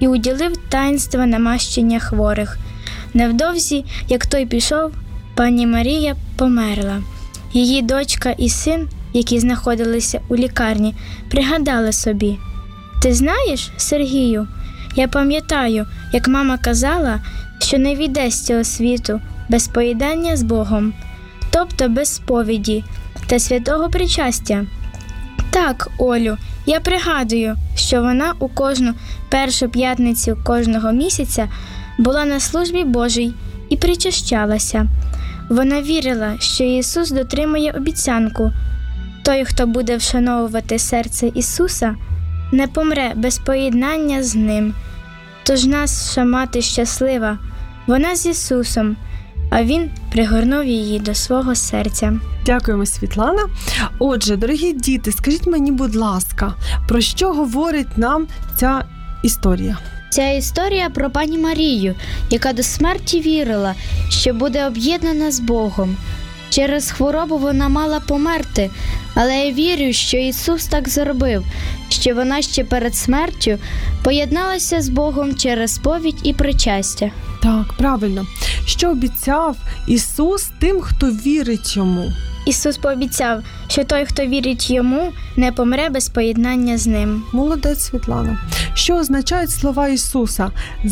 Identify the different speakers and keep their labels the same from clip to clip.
Speaker 1: і уділив таїнство намащення хворих. Невдовзі, як той пішов, пані Марія померла. Її дочка і син, які знаходилися у лікарні, пригадали собі: «Ти знаєш, Сергію, я пам'ятаю, як мама казала, що не війде з цього світу без поєднання з Богом, тобто без сповіді та святого причастя». Так, Олю, я пригадую, що вона у кожну першу п'ятницю кожного місяця була на службі Божій і причащалася. Вона вірила, що Ісус дотримує обіцянку. Той, хто буде вшановувати серце Ісуса, не помре без поєднання з Ним. Тож наша мати щаслива, вона з Ісусом, а Він пригорнув її до свого серця.
Speaker 2: Дякуємо, Світлана. Отже, дорогі діти, скажіть мені, будь ласка, про що говорить нам ця історія?
Speaker 3: Ця історія про пані Марію, яка до смерті вірила, що буде об'єднана з Богом. Через хворобу вона мала померти, але я вірю, що Ісус так зробив, що вона ще перед смертю поєдналася з Богом через сповідь і причастя.
Speaker 2: Так, правильно. Що обіцяв Ісус тим, хто вірить Йому?
Speaker 1: Ісус пообіцяв, що той, хто вірить Йому, не помре без поєднання з Ним.
Speaker 2: Молодець, Світлана. Що означають слова Ісуса?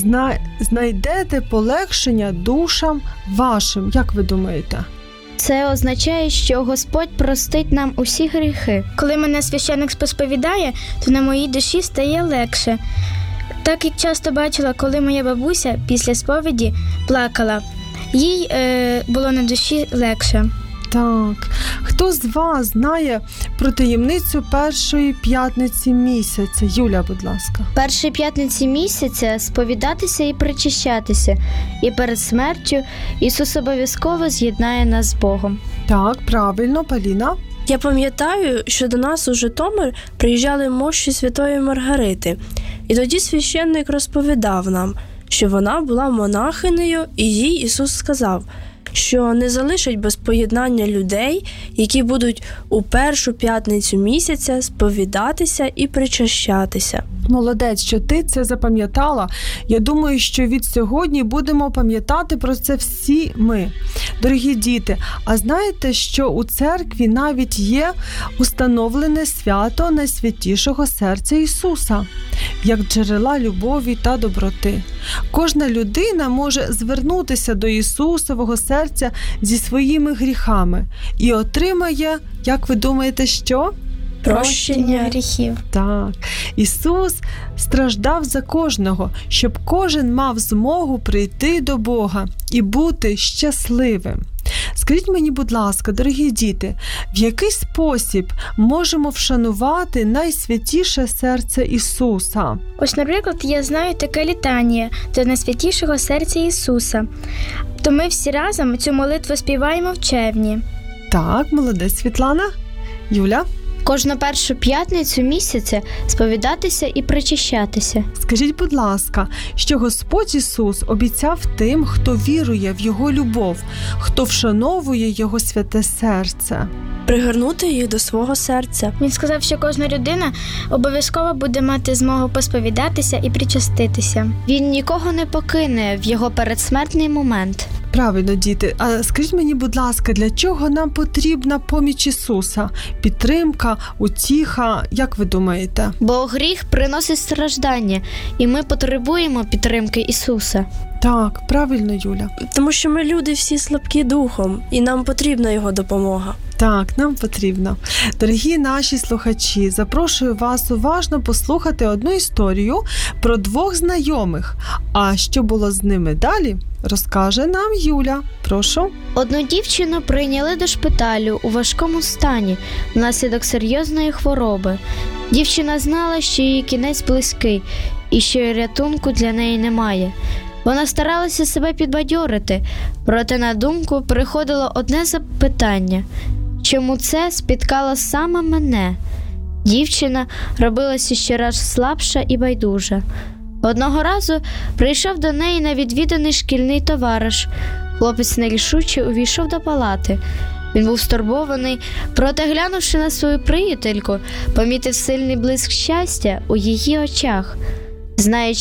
Speaker 2: Знайдете полегшення душам вашим. Як ви думаєте?
Speaker 3: Це означає, що Господь простить нам усі гріхи.
Speaker 1: Коли мене священник сповідає, то на моїй душі стає легше. Так як часто бачила, коли моя бабуся після сповіді плакала, їй було на душі легше.
Speaker 2: Так. Хто з вас знає про таємницю першої п'ятниці місяця? Юля, будь ласка.
Speaker 3: Першій п'ятниці місяця сповідатися і причащатися. І перед смертю Ісус обов'язково з'єднає нас з Богом.
Speaker 2: Так, правильно, Поліна.
Speaker 4: Я пам'ятаю, що до нас у Житомир приїжджали мощі Святої Маргарити. І тоді священник розповідав нам, що вона була монахинею, і їй Ісус сказав, що не залишить без поєднання людей, які будуть у першу п'ятницю місяця сповідатися і причащатися.
Speaker 2: Молодець, що ти це запам'ятала. Я думаю, що від сьогодні будемо пам'ятати про це всі ми. Дорогі діти, а знаєте, що у церкві навіть є установлене свято Найсвятішого серця Ісуса, як джерела любові та доброти. Кожна людина може звернутися до Ісусового серця зі своїми гріхами і отримає, як ви думаєте, що?
Speaker 1: Прощення гріхів.
Speaker 2: Так. Ісус страждав за кожного, щоб кожен мав змогу прийти до Бога і бути щасливим. Скажіть мені, будь ласка, дорогі діти, в який спосіб можемо вшанувати найсвятіше серце Ісуса?
Speaker 1: Ось, наприклад, я знаю таке літання до Найсвятішого серця Ісуса. То ми всі разом цю молитву співаємо в червні.
Speaker 2: Так, молодець, Світлана. Юля?
Speaker 3: Кожну першу п'ятницю місяця сповідатися і причащатися.
Speaker 2: Скажіть, будь ласка, що Господь Ісус обіцяв тим, хто вірує в Його любов, хто вшановує Його святе серце?
Speaker 4: Пригорнути їх до свого серця.
Speaker 1: Він сказав, що кожна людина обов'язково буде мати змогу посповідатися і причаститися.
Speaker 3: Він нікого не покине в його передсмертний момент.
Speaker 2: Правильно, діти. А скажіть мені, будь ласка, для чого нам потрібна поміч Ісуса? Підтримка, утіха, як ви думаєте?
Speaker 3: Бо гріх приносить страждання, і ми потребуємо підтримки Ісуса.
Speaker 2: Так, правильно, Юля.
Speaker 4: Тому що ми люди всі слабкі духом, і нам потрібна Його допомога.
Speaker 2: Так, нам потрібно. Дорогі наші слухачі, запрошую вас уважно послухати одну історію про двох знайомих. А що було з ними далі, розкаже нам Юля. Прошу.
Speaker 3: Одну дівчину прийняли до шпиталю у важкому стані внаслідок серйозної хвороби. Дівчина знала, що її кінець близький і що рятунку для неї немає. Вона старалася себе підбадьорити, проте на думку приходило одне запитання – чому це спіткало саме мене? Дівчина робилася щораз слабша і байдужа. Одного разу прийшов до неї на відвіданий шкільний товариш. Хлопець нерішуче увійшов до палати. Він був стурбований, проте, глянувши на свою приятельку, помітив сильний блиск щастя у її очах. Знаючи